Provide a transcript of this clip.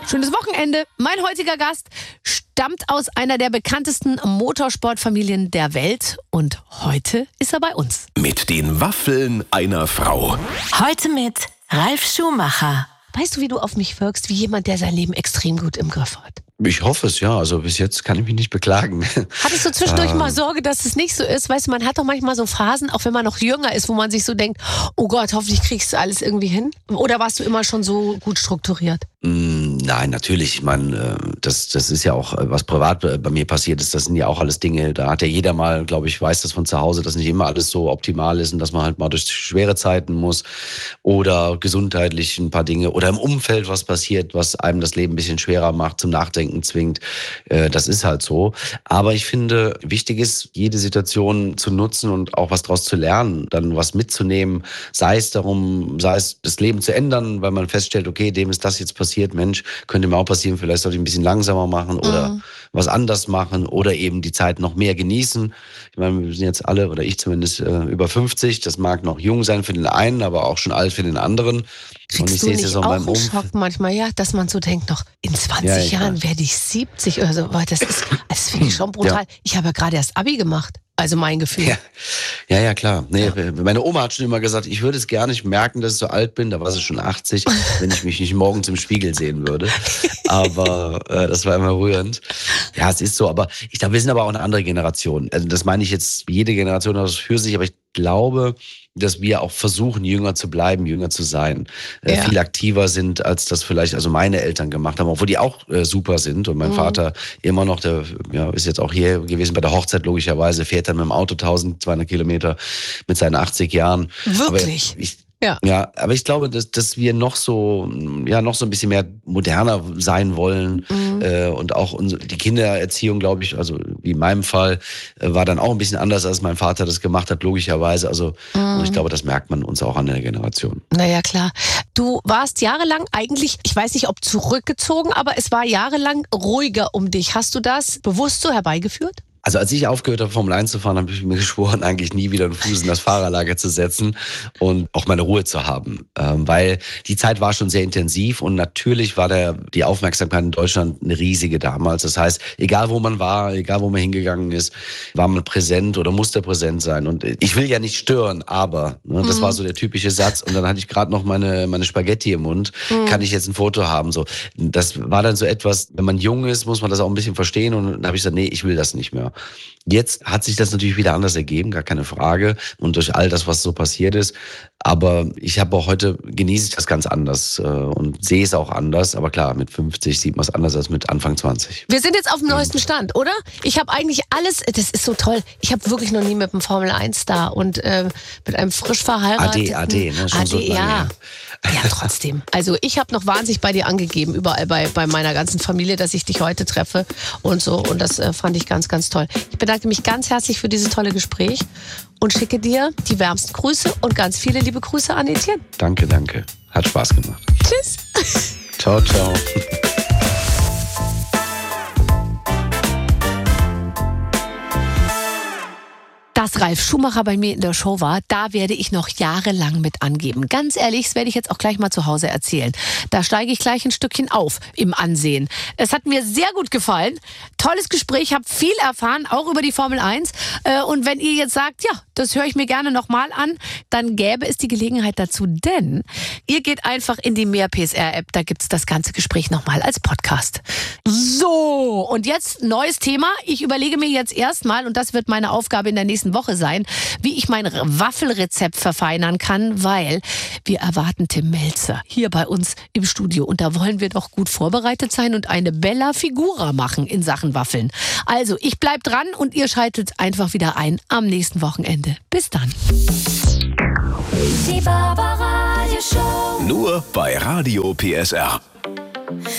Schönes Wochenende. Mein heutiger Gast stammt aus einer der bekanntesten Motorsportfamilien der Welt und heute ist er bei uns. Mit den Waffeln einer Frau. Heute mit Ralf Schumacher. Weißt du, wie du auf mich wirkst, wie jemand, der sein Leben extrem gut im Griff hat? Ich hoffe es, ja. Also bis jetzt kann ich mich nicht beklagen. Hattest du zwischendurch mal Sorge, dass es nicht so ist? Weißt du, man hat doch manchmal so Phasen, auch wenn man noch jünger ist, wo man sich so denkt, oh Gott, hoffentlich kriegst du alles irgendwie hin. Oder warst du immer schon so gut strukturiert? Nein, natürlich. Ich meine, das ist ja auch, was privat bei mir passiert ist, das sind ja auch alles Dinge, da hat ja jeder mal, glaube ich, weiß das von zu Hause, dass nicht immer alles so optimal ist und dass man halt mal durch schwere Zeiten muss oder gesundheitlich ein paar Dinge oder im Umfeld was passiert, was einem das Leben ein bisschen schwerer macht, zum Nachdenken zwingt. Das ist halt so. Aber ich finde, wichtig ist, jede Situation zu nutzen und auch was draus zu lernen, dann was mitzunehmen, sei es das Leben zu ändern, weil man feststellt, okay, dem ist das jetzt passiert, Mensch, könnte mir auch passieren, vielleicht sollte ich ein bisschen langsamer machen oder was anders machen oder eben die Zeit noch mehr genießen. Ich meine, wir sind jetzt alle, oder ich zumindest, über 50. Das mag noch jung sein für den einen, aber auch schon alt für den anderen. Kriegst du nicht auch einen Schock manchmal, ja, dass man so denkt, noch in 20 Jahren werde ich 70 oder so. Das finde ich schon brutal. Ja. Ich habe ja gerade erst Abi gemacht. Also mein Gefühl. Ja, klar. Nee, meine Oma hat schon immer gesagt, ich würde es gar nicht merken, dass ich so alt bin. Da war sie schon 80, wenn ich mich nicht morgens im Spiegel sehen würde. Aber das war immer rührend. Ja, es ist so. Aber ich glaube, wir sind aber auch eine andere Generation. Also das meine ich jetzt, jede Generation hat das für sich. Aber ich glaube, dass wir auch versuchen, jünger zu bleiben, jünger zu sein. Viel aktiver sind, als das vielleicht also meine Eltern gemacht haben, obwohl die auch super sind. Und mein Vater immer noch, der ist jetzt auch hier gewesen bei der Hochzeit, logischerweise, fährt dann mit dem Auto 1200 Kilometer mit seinen 80 Jahren. Wirklich? Aber ich glaube, dass wir noch so ein bisschen mehr moderner sein wollen und auch die Kindererziehung, glaube ich, also wie in meinem Fall, war dann auch ein bisschen anders, als mein Vater das gemacht hat, logischerweise. Also und ich glaube, das merkt man uns auch an der Generation. Naja, klar. Du warst jahrelang eigentlich, ich weiß nicht, ob zurückgezogen, aber es war jahrelang ruhiger um dich. Hast du das bewusst so herbeigeführt? Also als ich aufgehört habe, Formel 1 zu fahren, habe ich mir geschworen, eigentlich nie wieder einen Fuß in das Fahrerlager zu setzen und auch meine Ruhe zu haben. Weil die Zeit war schon sehr intensiv und natürlich war die Aufmerksamkeit in Deutschland eine riesige damals. Das heißt, egal wo man war, egal wo man hingegangen ist, war man präsent oder musste präsent sein. Und ich will ja nicht stören, aber das war so der typische Satz. Und dann hatte ich gerade noch meine Spaghetti im Mund. Kann ich jetzt ein Foto haben? So, das war dann so etwas, wenn man jung ist, muss man das auch ein bisschen verstehen. Und dann habe ich gesagt, nee, ich will das nicht mehr. Jetzt hat sich das natürlich wieder anders ergeben, gar keine Frage. Und durch all das, was so passiert ist. Aber ich habe auch heute, genieße ich das ganz anders und sehe es auch anders. Aber klar, mit 50 sieht man es anders als mit Anfang 20. Wir sind jetzt auf dem neuesten Stand, oder? Ich habe eigentlich alles, das ist so toll. Ich habe wirklich noch nie mit einem Formel-1-Star und mit einem frisch verheirateten... AD, ne? Schon AD, so ja. Ja, trotzdem. Also ich habe noch wahnsinnig bei dir angegeben, überall bei meiner ganzen Familie, dass ich dich heute treffe und so. Und das fand ich ganz, ganz toll. Ich bedanke mich ganz herzlich für dieses tolle Gespräch und schicke dir die wärmsten Grüße und ganz viele liebe Grüße an Etienne. Danke. Hat Spaß gemacht. Tschüss. Ciao. Dass Ralf Schumacher bei mir in der Show war, da werde ich noch jahrelang mit angeben. Ganz ehrlich, das werde ich jetzt auch gleich mal zu Hause erzählen. Da steige ich gleich ein Stückchen auf im Ansehen. Es hat mir sehr gut gefallen. Tolles Gespräch, habe viel erfahren, auch über die Formel 1. Und wenn ihr jetzt sagt, ja, das höre ich mir gerne nochmal an, dann gäbe es die Gelegenheit dazu, denn ihr geht einfach in die Mehr PSR-App, da gibt es das ganze Gespräch nochmal als Podcast. So, und jetzt neues Thema. Ich überlege mir jetzt erstmal, und das wird meine Aufgabe in der nächsten Woche sein, wie ich mein Waffelrezept verfeinern kann, weil wir erwarten Tim Mälzer hier bei uns im Studio und da wollen wir doch gut vorbereitet sein und eine Bella Figura machen in Sachen Waffeln. Also, ich bleib dran und ihr schaltet einfach wieder ein am nächsten Wochenende. Bis dann. Die Barbara Radio Show. Nur bei Radio PSR.